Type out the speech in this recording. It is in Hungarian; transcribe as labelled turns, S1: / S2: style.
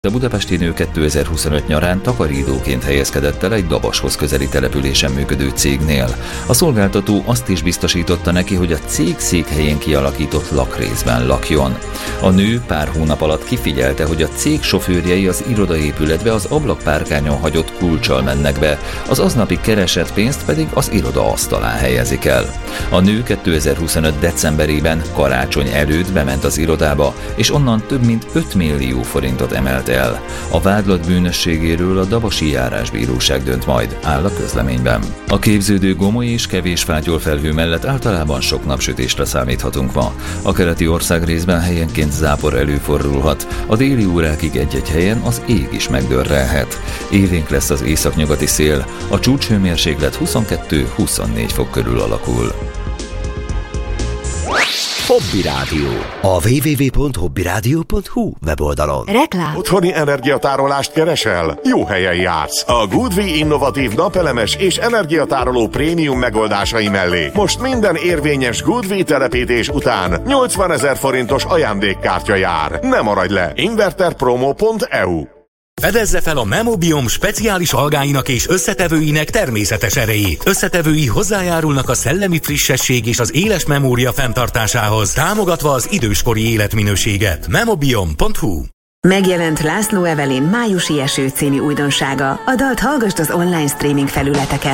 S1: A budapesti nő 2025 nyarán takarítóként helyezkedett el egy Dabashoz közeli településen működő cégnél. A szolgáltató azt is biztosította neki, hogy a cég székhelyén kialakított lakrészben lakjon. A nő pár hónap alatt kifigyelte, hogy a cég sofőrjei az irodaépületbe az ablakpárkányon hagyott kulccsal mennek be, az aznapi keresett pénzt pedig az iroda asztalán helyezik el. A nő 2025 decemberében karácsony előtt bement az irodába, és onnan több mint 5 millió forintot emelt el. A vádlott bűnösségéről a Dabasi Járásbíróság dönt majd, áll a közleményben. A képződő gomoly és kevés fátyolfelhő mellett általában sok napsütésre számíthatunk ma. A keleti országrészben helyenként zápor előfordulhat, a déli órákig egy-egy helyen az ég is megdörrelhet. Élénk lesz az északnyugati szél, a csúcshőmérséklet 22-24 fok körül alakul.
S2: Hobby Rádió. A www.hobbyradio.hu weboldalon.
S3: Reklám.
S4: Otthoni energiatárolást keresel? Jó helyen jársz. A Goodwi innovatív napelemes és energiatároló prémium megoldásai mellé most minden érvényes Goodwi telepítés után 80 000 forintos ajándékkártya jár. Ne maradj le! Inverterpromo.eu.
S5: Fedezze fel a Memobiom speciális algáinak és összetevőinek természetes erejét. Összetevői hozzájárulnak a szellemi frissesség és az éles memória fenntartásához, támogatva az időskori életminőséget. Memobiom.hu.
S3: Megjelent László Evelyn Májusi eső című újdonsága. A dalt hallgasd az online streaming felületeken.